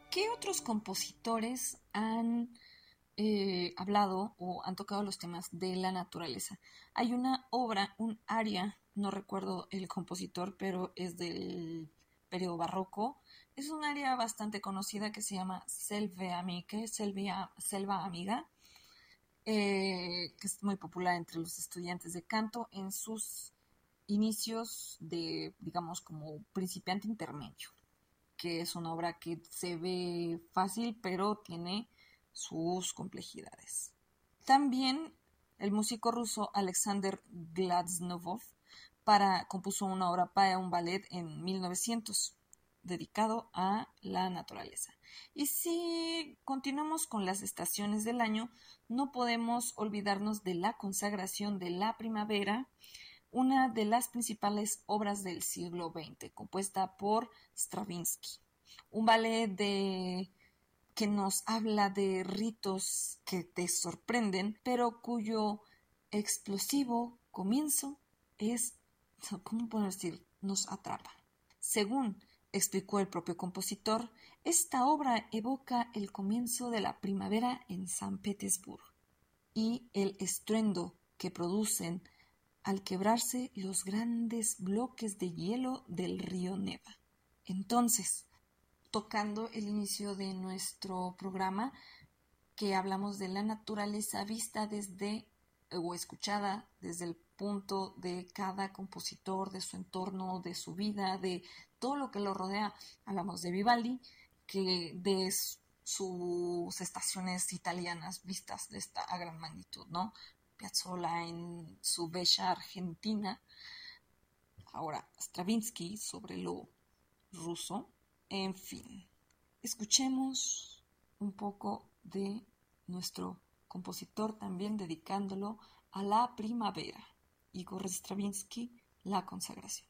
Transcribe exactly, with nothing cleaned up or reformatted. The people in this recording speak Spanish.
¿Qué otros compositores han eh, hablado o han tocado los temas de la naturaleza? Hay una obra, un aria, no recuerdo el compositor, pero es del periodo barroco. Es un aria bastante conocida que se llama Selve Amiche, Selvia- Selva Amiga, eh, que es muy popular entre los estudiantes de canto en sus inicios de, digamos, como principiante intermedio, que es una obra que se ve fácil, pero tiene sus complejidades. También el músico ruso Alexander Glaznovov para, compuso una obra para un ballet en mil novecientos dedicado a la naturaleza. Y si continuamos con las estaciones del año, no podemos olvidarnos de la consagración de la primavera, una de las principales obras del siglo veinte, compuesta por Stravinsky. Un ballet de que nos habla de ritos que te sorprenden, pero cuyo explosivo comienzo es, ¿cómo puedo decir?, nos atrapa. Según explicó el propio compositor, esta obra evoca el comienzo de la primavera en San Petersburgo y el estruendo que producen al quebrarse los grandes bloques de hielo del río Neva. Entonces, tocando el inicio de nuestro programa, que hablamos de la naturaleza vista desde o escuchada desde el punto de cada compositor, de su entorno, de su vida, de todo lo que lo rodea. Hablamos de Vivaldi, que de sus estaciones italianas vistas de esta a gran magnitud, ¿no? Piazzolla en su bella Argentina, ahora Stravinsky sobre lo ruso, en fin. Escuchemos un poco de nuestro compositor también dedicándolo a la primavera, Igor Stravinsky, La consagración.